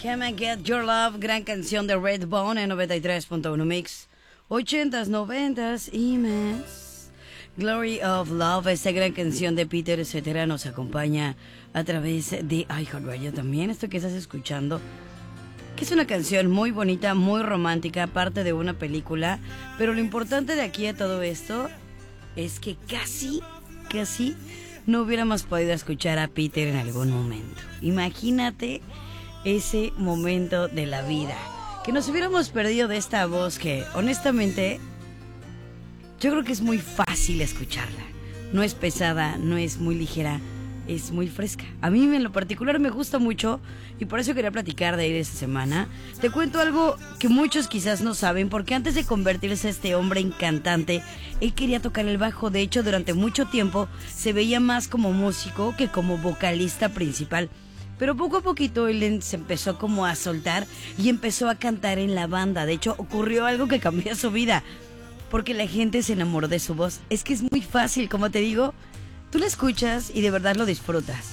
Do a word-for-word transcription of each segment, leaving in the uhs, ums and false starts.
Come and Get Your Love, gran canción de Redbone en noventa y tres punto uno Mix. ochentas, noventas y más. Glory of Love, esta gran canción de Peter Cetera nos acompaña a través de iHeartRadio también. Esto que estás escuchando, que es una canción muy bonita, muy romántica, parte de una película. Pero lo importante de aquí de todo esto es que casi, casi no hubiéramos podido escuchar a Peter en algún momento. Imagínate ese momento de la vida, que nos hubiéramos perdido de esta voz que, honestamente, yo creo que es muy fácil escucharla. No es pesada, no es muy ligera, es muy fresca. A mí en lo particular me gusta mucho y por eso quería platicar de él esta semana. Te cuento algo que muchos quizás no saben, porque antes de convertirse este hombre en cantante, él quería tocar el bajo. De hecho, durante mucho tiempo se veía más como músico que como vocalista principal. Pero poco a poquito él se empezó como a soltar y empezó a cantar en la banda. De hecho, ocurrió algo que cambió su vida, porque la gente se enamoró de su voz. Es que es muy fácil, como te digo, tú la escuchas y de verdad lo disfrutas.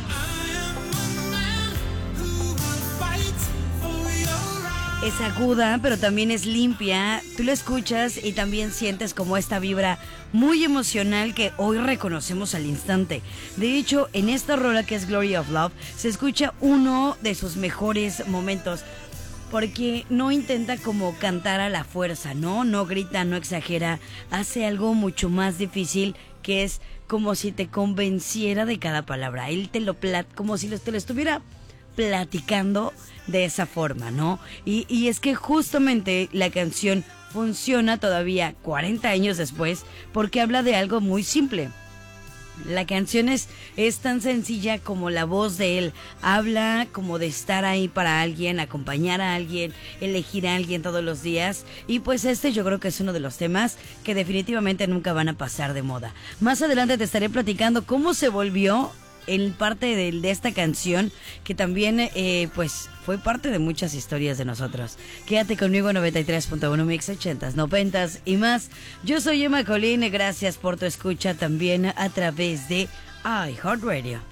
Es aguda, pero también es limpia. Tú la escuchas y también sientes como esta vibra muy emocional que hoy reconocemos al instante. De hecho, en esta rola que es Glory of Love, se escucha uno de sus mejores momentos, porque no intenta como cantar a la fuerza, ¿no? No grita, no exagera, hace algo mucho más difícil, que es como si te convenciera de cada palabra. Él te lo plat, como si te lo estuviera platicando de esa forma, ¿no? Y, y es que justamente la canción funciona todavía cuarenta años después, porque habla de algo muy simple. La canción es, es tan sencilla como la voz de él. Habla como de estar ahí para alguien, acompañar a alguien, elegir a alguien todos los días. Y pues este yo creo que es uno de los temas que definitivamente nunca van a pasar de moda. Más adelante te estaré platicando cómo se volvió en parte de, de esta canción, que también eh, pues fue parte de muchas historias de nosotros. Quédate conmigo en noventa y tres punto uno Mix, ochentas, noventas y más. Yo soy Emma Colín, gracias por tu escucha también a través de iHeartRadio.